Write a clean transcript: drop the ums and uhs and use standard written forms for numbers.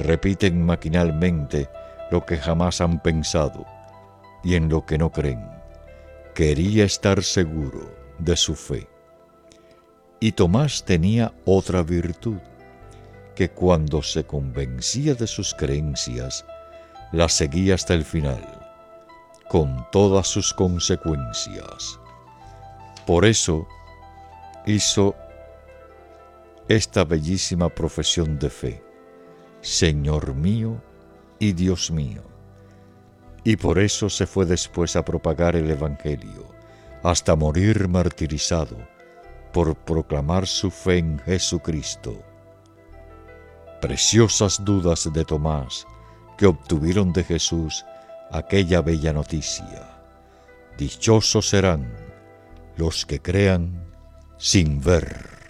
repiten maquinalmente lo que jamás han pensado y en lo que no creen. Quería estar seguro de su fe. Y Tomás tenía otra virtud, que cuando se convencía de sus creencias, las seguía hasta el final, con todas sus consecuencias. Por eso hizo esta bellísima profesión de fe: Señor mío y Dios mío. Y por eso se fue después a propagar el Evangelio, hasta morir martirizado por proclamar su fe en Jesucristo. Preciosas dudas de Tomás que obtuvieron de Jesús aquella bella noticia: dichosos serán los que crean sin ver.